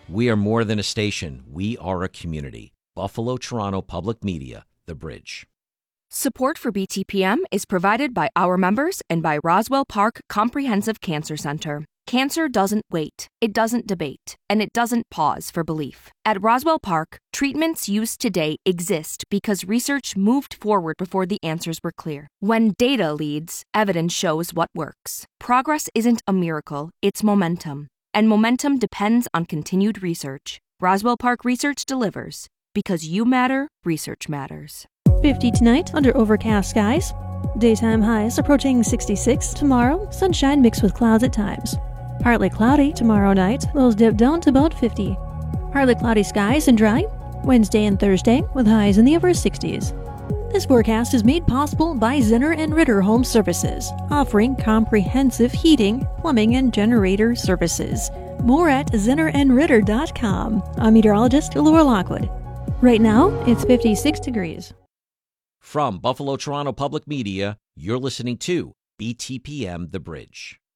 We are more than a station. We are a community. Buffalo, Toronto Public Media, The Bridge. Support for BTPM is provided by our members and by Roswell Park Comprehensive Cancer Center. Cancer doesn't wait, it doesn't debate, and it doesn't pause for belief. At Roswell Park, treatments used today exist because research moved forward before the answers were clear. When data leads, evidence shows what works. Progress isn't a miracle, it's momentum. And momentum depends on continued research. Roswell Park Research delivers. Because you matter, research matters. 50 tonight under overcast skies. Daytime highs approaching 66 tomorrow, sunshine mixed with clouds at times. Partly cloudy tomorrow night, lows dip down to about 50. Partly cloudy skies and dry Wednesday and Thursday with highs in the upper 60s. This forecast is made possible by Zinner & Ritter Home Services, offering comprehensive heating, plumbing, and generator services. More at zinnerandritter.com. I'm meteorologist Laura Lockwood. Right now, it's 56 degrees. From Buffalo, Toronto Public Media, you're listening to BTPM The Bridge.